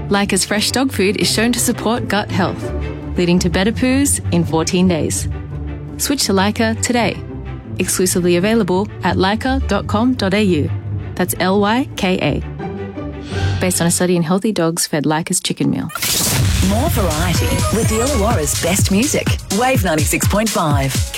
Leica's fresh dog food is shown to support gut health, leading to better poos in 14 days. Switch to Leica today. Exclusively available at leica.com.au. That's Lyka. Based on a study in healthy dogs fed Leica's chicken meal. More variety with the Illawarra's best music. Wave 96.5.